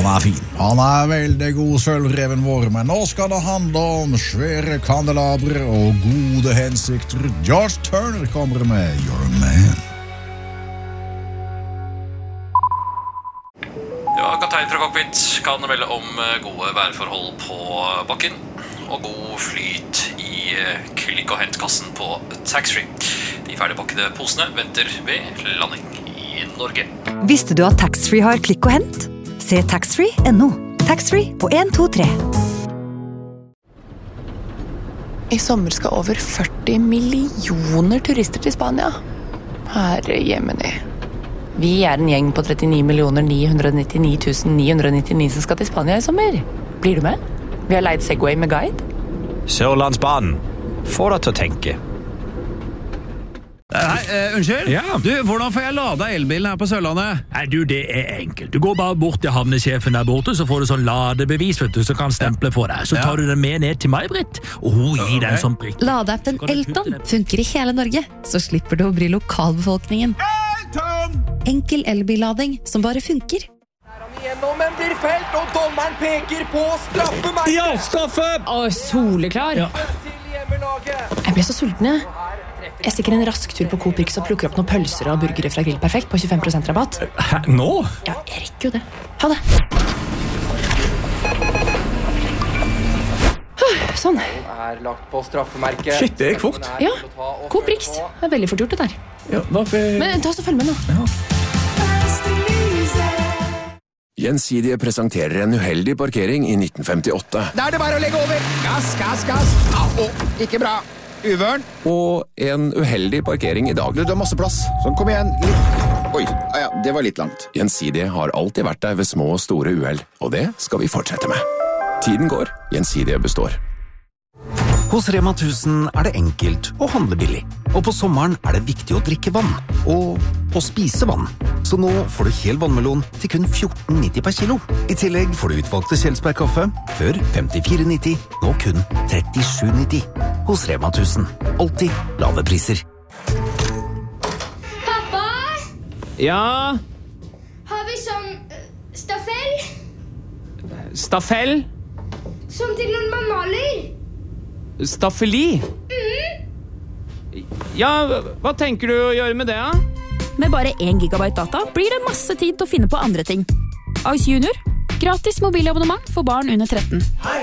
Han fin. Han veldig god, sølvreven vår, men nå skal det handle om svære kandelabre og gode hensikter. George Turner kommer med You're a Man. Ja, kaptein fra cockpit kan melde om gode værforhold på bakken og god flyt i klikk- og hentkassen på taxfree. De ferdigpakkede posene venter ved landing i Norge. Visste du at taxfree har klikk og hent? Se taxfree.no. Taxfree på 123. I sommer skal over 40 millioner turister til Spania. Herre Jemini. Vi en gjeng på 39.999.999 som skal til Spania i sommer. Blir du med? Vi har leid Segway med guide. Sørlandsbanen. Får deg til å tenke. Hei, unnskyld? Ja. Du, hvordan får jeg lada elbilen her på Sørlandet? Nei, du, det enkelt. Du går bare bort til havnesjefen der borte, så får du sånn ladebevis, vet du, så kan stemple for deg. Så tar du den med ned til meg, Britt, og hun gir deg en sånn prikk. Ladeappen Elton funker i hele Norge, så slipper du å bry lokalbefolkningen. Enkel elbillading som bare funker. Men blir felt, og dommeren peker på straffemerket. Ja, straffe! Soleklar. Ja. Jeg ble så sulten, jeg. Jeg stikker en rask tur på Coop Rix og plukker opp noen pølser og burgere fra Grill Perfekt på 25% rabatt. Hæ, nå? Ja, jeg rekker jo det. Ha det. Sånn. Lagt på straffemerket. Shit, det gikk fort. Ja, Coop Rix. Det veldig fort gjort det der. Ja, hvorfor? Men ta så følg med nå. Ja. Gjensidige presenterer en uheldig parkering i 1958. Da det bare å legge over. Gass, gass, gass. Ikke bra. Uvørn. Og en uheldig parkering i dag. Du har masse plass. Sånn, kom igjen. Litt. Oi, ja, det var litt langt. Gjensidige har alltid vært der ved små og store uheld, og det skal vi fortsette med. Tiden går, Gjensidige består. Hos Rema 1000 det enkelt å handle billig. Og på sommeren det viktig å drikke vann. Og å spise vann. Så nå får du hel vannmelon til kun 14,90 per kilo. I tillegg får du utvalgte Kjelsberg-kaffe, før 54,90, nå kun 37,90. Hos Rema 1000. Alltid lave priser. Pappa? Ja? Har vi sånn staffell? Staffell? Som til når man maler? Staffeli? Ja, hva tenker du å gjøre med det, da? Med bare 1 gigabyte data blir det masse tid til å finne på andre ting. Ice Junior. Gratis mobilabonnement for barn under 13.